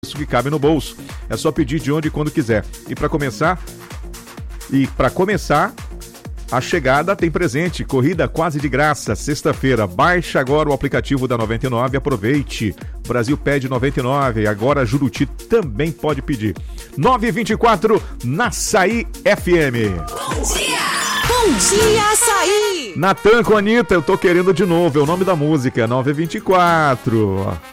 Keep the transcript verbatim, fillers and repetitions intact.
Isso que cabe no bolso. É só pedir de onde e quando quiser. E para começar, e para começar, a chegada tem presente, corrida quase de graça, sexta-feira. Baixe agora o aplicativo da noventa e nove, aproveite. O Brasil pede noventa e nove, agora Juruti também pode pedir. nove e vinte e quatro na Açaí F M. Bom dia! Bom dia, Açaí! Natan com a Anitta, eu tô querendo de novo, é o nome da música, nove e vinte e quatro.